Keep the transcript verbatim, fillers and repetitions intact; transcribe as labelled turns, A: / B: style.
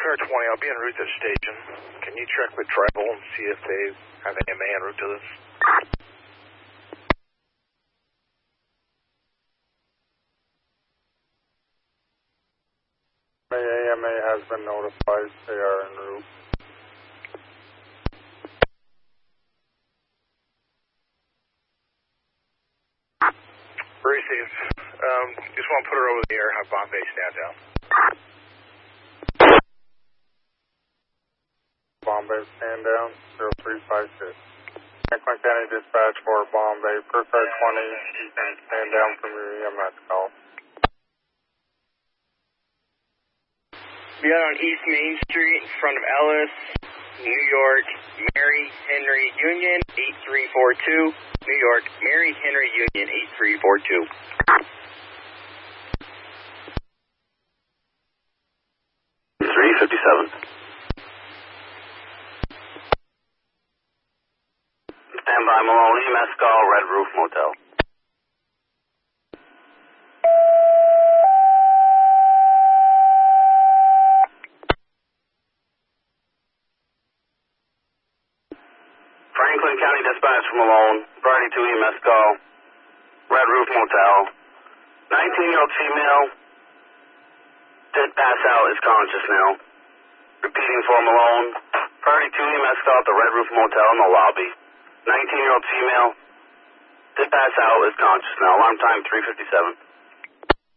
A: Car twenty, I'll be en route to the station. Can you check with Tribal and see if they have A M A en route to this?
B: A M A has been notified. They are en route.
A: Receive. Um, just want to put her over the air, have Bombay stand down.
B: Bombay stand down, zero three five six. Franklin County Dispatch for Bombay, per car twenty, you can stand down from your E M S call.
C: Be out on East Main Street in front of Ellis, New York, Mary Henry Union, eight three four two. New York, Mary Henry Union, eight three four two.
D: three fifty-seven. Stand by Malone, E M S call, Red Roof Motel. Franklin County Dispatch from Malone, priority two E M S call, Red Roof Motel. nineteen-year-old female, did pass out, is conscious now. Repeating for Malone, priority two E M S call at the Red Roof Motel in the lobby. nineteen-year-old female, did pass out, is conscious now. Alarm time three fifty-seven.